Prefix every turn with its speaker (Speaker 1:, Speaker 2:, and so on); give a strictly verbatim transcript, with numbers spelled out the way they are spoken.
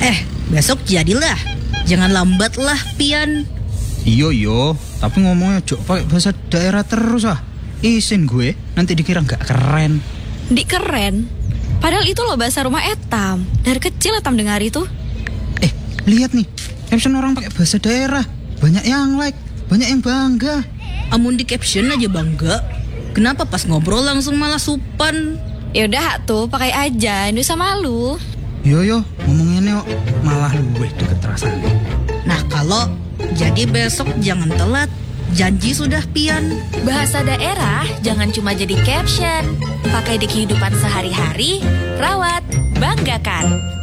Speaker 1: Eh, besok jadilah. Jangan lambat lah, Pian.
Speaker 2: Iyo iyo, tapi ngomongnya jok pakai bahasa daerah terus ah. Isin gue, nanti dikira nggak keren.
Speaker 3: Dik keren. Padahal itu loh bahasa rumah Etam. Dari kecil Etam dengar itu.
Speaker 2: Eh, lihat nih, caption orang pakai bahasa daerah. Banyak yang like, banyak yang bangga.
Speaker 1: Amun di caption aja bangga. Kenapa pas ngobrol langsung malah supan?
Speaker 3: Yaudah tuh, pakai aja, nggak usah malu.
Speaker 2: Yo yo, ngomongnya kok malah luweh deket rasanya.
Speaker 1: Nah kalau jadi besok jangan telat. Janji sudah, Pian.
Speaker 4: Bahasa daerah jangan cuma jadi caption. Pakai di kehidupan sehari-hari, rawat, banggakan.